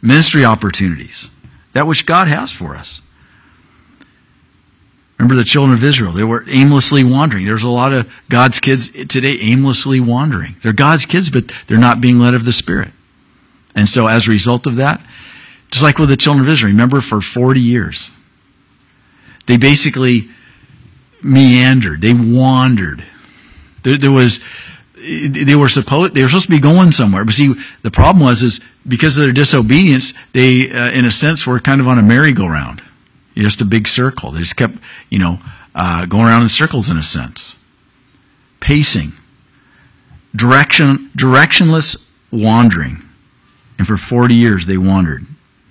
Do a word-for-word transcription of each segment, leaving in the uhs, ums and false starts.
ministry opportunities, that which God has for us. Remember the children of Israel, they were aimlessly wandering. There's a lot of God's kids today aimlessly wandering. They're God's kids, but they're not being led of the Spirit. And so as a result of that, just like with the children of Israel, remember for forty years, they basically meandered, they wandered. There, there was, they were supposed, they were supposed to be going somewhere. But see, the problem was, is because of their disobedience, they, uh, in a sense, were kind of on a merry-go-round. Just a big circle. They just kept, you know, uh, going around in circles in a sense. Pacing. Direction, directionless wandering. And for forty years they wandered.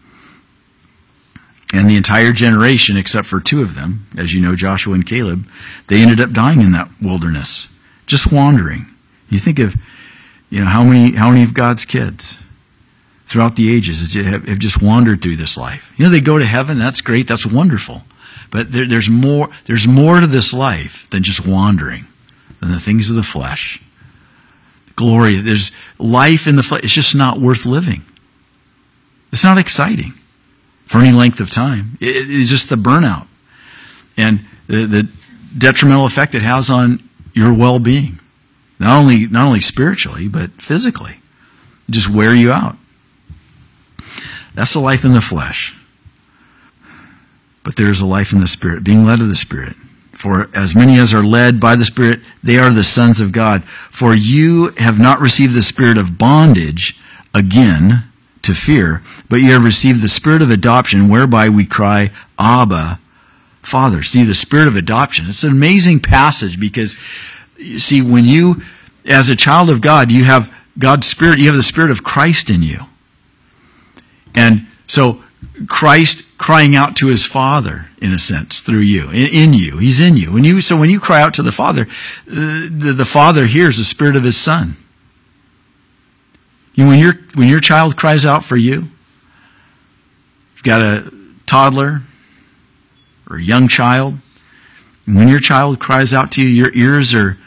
And the entire generation, except for two of them, as you know, Joshua and Caleb, they ended up dying in that wilderness. Just wandering. You think of, you know, how many, how many of God's kids throughout the ages have, have just wandered through this life. You know, they go to heaven, that's great, that's wonderful. But there, there's more, there's more to this life than just wandering, than the things of the flesh. Glory, there's life in the flesh, it's just not worth living. It's not exciting for any length of time. It, it's just the burnout and the, the detrimental effect it has on your well-being. Not only, not only spiritually, but physically. It just wear you out. That's the life in the flesh. But there is a life in the Spirit, being led of the Spirit. For as many as are led by the Spirit, they are the sons of God. For you have not received the spirit of bondage again to fear, but you have received the spirit of adoption, whereby we cry, Abba, Father. See, the spirit of adoption. It's an amazing passage because, you see, when you, as a child of God, you have God's Spirit, you have the Spirit of Christ in you. And so Christ crying out to his Father, in a sense, through you, in, in you. He's in you. When you. So when you cry out to the Father, uh, the, the Father hears the Spirit of his Son. You know, when, your when your child cries out for you, you've got a toddler or a young child, and when your child cries out to you, your ears are